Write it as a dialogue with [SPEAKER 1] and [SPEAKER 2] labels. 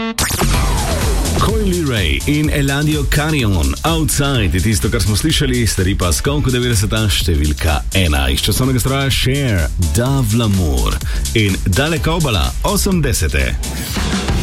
[SPEAKER 1] Coily Ray in Eladio Carrion, Outside je tisto, kar smo slišali, stari pa skonko 90. številka 1 iz časovnega stroja Cher, Dave Lamour in Daleko obala 80.